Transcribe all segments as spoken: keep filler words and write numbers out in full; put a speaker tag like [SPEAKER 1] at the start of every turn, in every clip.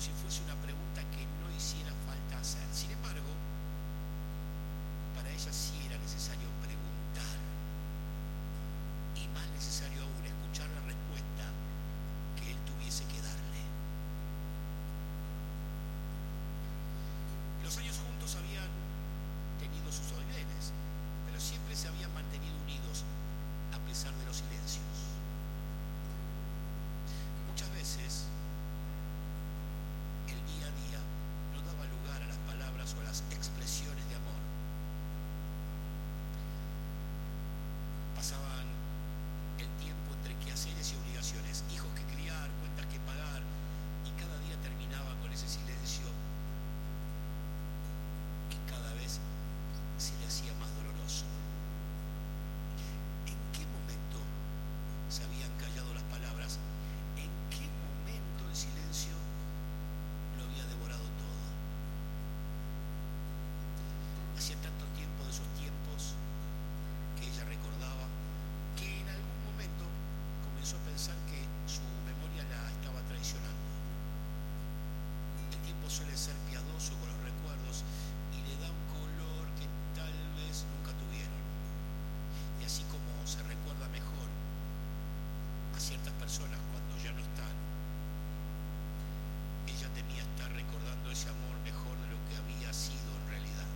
[SPEAKER 1] si fuese una pregunta que no hiciera falta hacer. Sin embargo, para ella sí era necesario preguntar, y más necesario aún escuchar la respuesta que él tuviese que darle. Los años juntos habían tenido sus vaivenes, pero siempre se habían mantenido unidos a pesar de los silencios. Muchas veces el día a día no daba lugar a las palabras o a las expresiones de amor. Pasaban el tiempo entre quehaceres y obligaciones, hijos que criar, cuentas que pagar, y cada día terminaba con ese silencio que cada vez se le hacía más doloroso. ¿En qué momento se habían callado las palabras? ¿En qué momento el silencio lo había devorado todo? Hacía tanto tiempo de esos tiempos que ella recordaba que en algún momento comenzó a pensar que su memoria la estaba traicionando. El tiempo suele ser piadoso con los recuerdos y le da un color que tal vez nunca tuvieron. Y así como se recuerda mejor a ciertas personas cuando ya no están, ella temía estar recordando ese amor mejor de lo que había sido en realidad.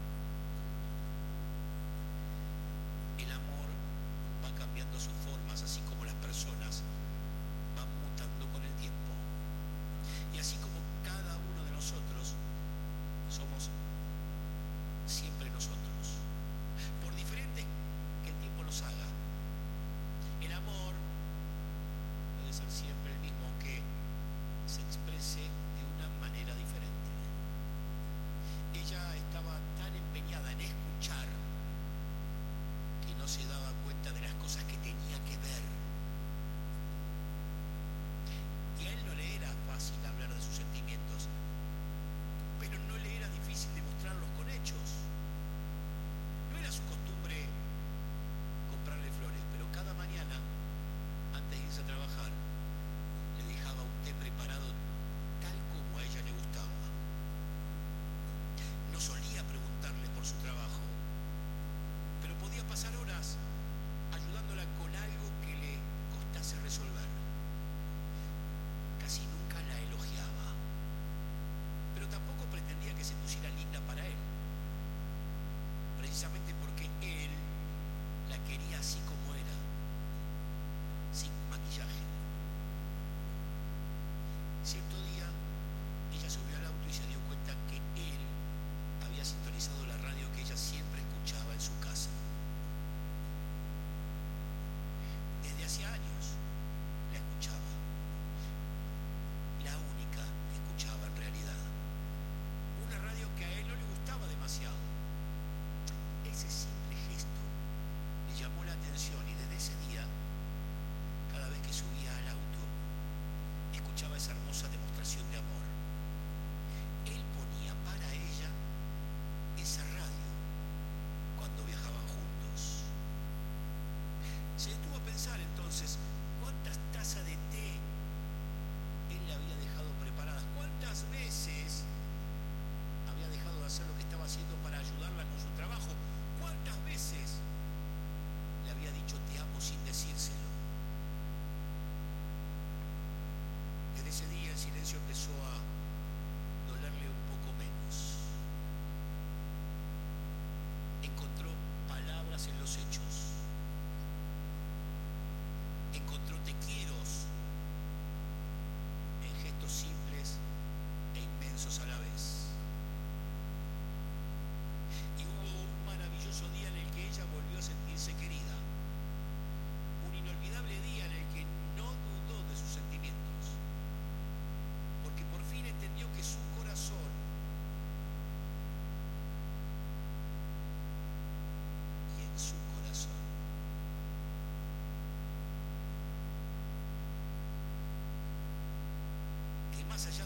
[SPEAKER 1] El amor va cambiando sus formas, así como las personas van mutando con el tiempo. Y así como cada uno de nosotros somos siempre nosotros, por diferente que el tiempo nos haga. El amor puede ser siempre el mismo, aunque se exprese de una manera diferente. Ella estaba tan empeñada en escuchar que no se daba cuenta de las cosas que tenía que ver. Y a él no le era fácil hablar de sus sentimientos, pero no le era difícil demostrarlos con hechos. No era su costumbre comprarle flores, pero cada mañana, antes de irse a trabajar, le dejaba un té preparado tal como a ella le gustaba. No solía preguntarle por su trabajo, pero podía pasar horas ayudándola con algo que le costase resolver. Casi nunca la elogiaba, pero tampoco pretendía que se pusiera linda para él, precisamente porque él la quería así como era, sin maquillaje. Cierto día, ella subió al auto y se dio cuenta que él había sintonizado la radio que ella siempre escuchaba en su casa. Desde hacía años la escuchaba, la única que escuchaba en realidad. Una radio que a él no le gustaba demasiado. Ese simple gesto le llamó la atención y desde ese día, cada vez que subía al auto, escuchaba esa hermosa demostración de amor. Él ponía para ella esa radio cuando viajaban juntos. Se detuvo a pensar entonces cuántas tazas de té él le había dejado preparadas, cuántas veces había dejado de hacer lo que estaba haciendo para ayudarla con su trabajo, cuántas veces le había dicho te amo sin decírselo. Desde ese día el silencio empezó a dolerle un poco menos. Encontró palabras en los hechos. Encontró te quieros en gestos simples e inmensos a la vez. Y hubo un maravilloso día en el que ella volvió a sentirse querida. Un inolvidable día en el que no dudó de sus sentimientos, porque por fin entendió que su corazón y en su corazón que más allá